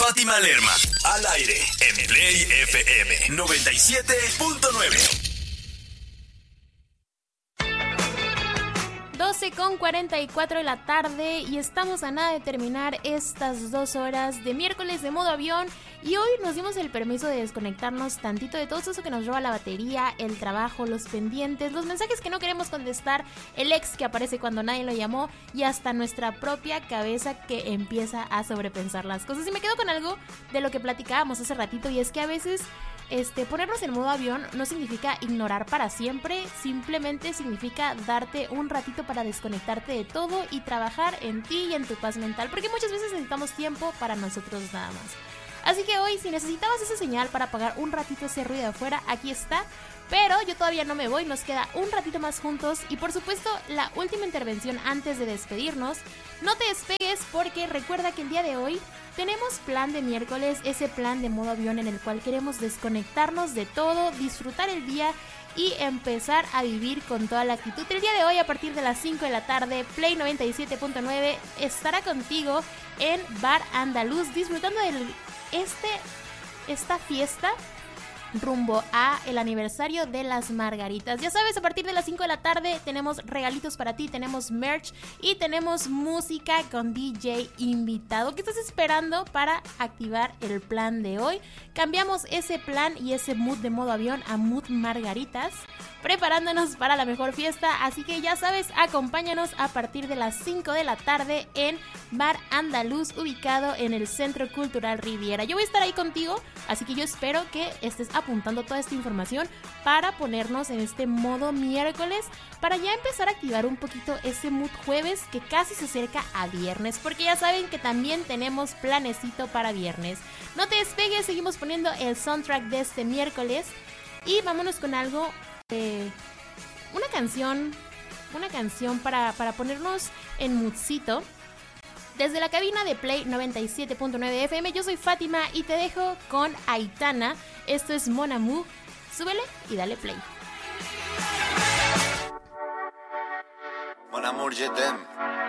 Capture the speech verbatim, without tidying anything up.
Fátima Lerma, al aire, en Play F M noventa y siete punto nueve. doce con cuarenta y cuatro de la tarde y estamos a nada de terminar estas dos horas de miércoles de modo avión, y hoy nos dimos el permiso de desconectarnos tantito de todo eso que nos roba la batería, el trabajo, los pendientes, los mensajes que no queremos contestar, el ex que aparece cuando nadie lo llamó y hasta nuestra propia cabeza que empieza a sobrepensar las cosas. Y me quedo con algo de lo que platicábamos hace ratito, y es que a veces Este, ponernos en modo avión no significa ignorar para siempre, simplemente significa darte un ratito para desconectarte de todo y trabajar en ti y en tu paz mental, porque muchas veces necesitamos tiempo para nosotros nada más. Así que hoy, si necesitabas esa señal para apagar un ratito ese ruido de afuera, aquí está. Pero yo todavía no me voy, nos queda un ratito más juntos y por supuesto la última intervención antes de despedirnos. No te despegues porque recuerda que el día de hoy tenemos plan de miércoles, ese plan de modo avión en el cual queremos desconectarnos de todo, disfrutar el día y empezar a vivir con toda la actitud. El día de hoy, a partir de las cinco de la tarde, Play noventa y siete punto nueve estará contigo en Bar Andaluz disfrutando de este, esta fiesta rumbo a el aniversario de las margaritas. Ya sabes, a partir de las cinco de la tarde tenemos regalitos para ti, tenemos merch y tenemos música con D J invitado. ¿Qué estás esperando para activar el plan de hoy? Cambiamos ese plan y ese mood de modo avión a mood margaritas, preparándonos para la mejor fiesta. Así que ya sabes, acompáñanos a partir de las cinco de la tarde en Bar Andaluz, ubicado en el Centro Cultural Riviera. Yo voy a estar ahí contigo, así que yo espero que estés apuntando toda esta información para ponernos en este modo miércoles, para ya empezar a activar un poquito ese mood jueves que casi se acerca a viernes, porque ya saben que también tenemos planecito para viernes. No te despegues, seguimos poniendo el soundtrack de este miércoles y vámonos con algo, eh, una canción, una canción para, para ponernos en moodcito. Desde la cabina de Play noventa y siete punto nueve F M, yo soy Fátima y te dejo con Aitana. Esto es Mon Amour. Súbele y dale play. Mon amour, je t'aime.